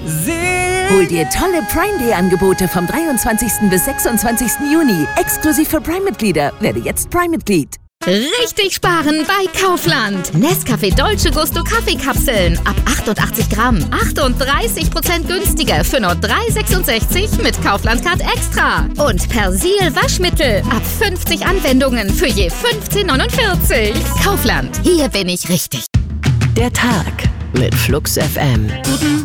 Hol dir tolle Prime Day Angebote vom 23. bis 26. Juni. Exklusiv für Prime-Mitglieder. Werde jetzt Prime-Mitglied. Richtig sparen bei Kaufland. Nescafé Dolce Gusto Kaffeekapseln ab 88 Gramm. 38% günstiger für nur 3,66 mit Kaufland Card Extra. Und Persil Waschmittel ab 50 Anwendungen für je 15,49. Kaufland, hier bin ich richtig. Der Tag mit Flux FM. Guten